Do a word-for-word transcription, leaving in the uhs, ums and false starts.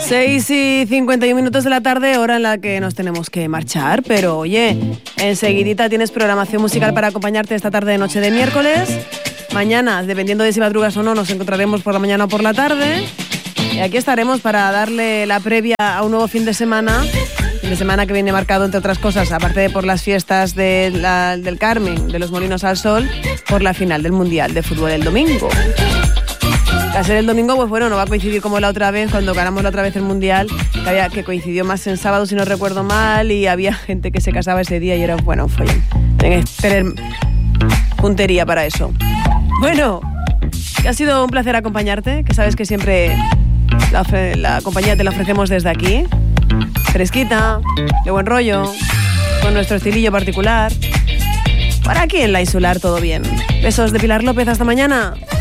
seis y cincuenta y un minutos de la tarde, hora en la que nos tenemos que marchar, pero oye, enseguidita tienes programación musical para acompañarte esta tarde de noche de miércoles. Mañana, dependiendo de si madrugas o no, nos encontraremos por la mañana o por la tarde. Y aquí estaremos para darle la previa a un nuevo fin de semana. Fin de semana que viene marcado, entre otras cosas, aparte de por las fiestas de la, del Carmen, de los Molinos al Sol, por la final del Mundial de Fútbol el domingo. A ser el domingo, pues bueno, no va a coincidir como la otra vez, cuando ganamos la otra vez el Mundial, que, había, que coincidió más en sábado, si no recuerdo mal, y había gente que se casaba ese día y era, bueno, un follón. Tienen que tener puntería para eso. Bueno, que ha sido un placer acompañarte, que sabes que siempre la, ofre- la compañía te la ofrecemos desde aquí. Fresquita, de buen rollo, con nuestro estilillo particular. Para aquí en La Insular todo bien. Besos de Pilar López, hasta mañana.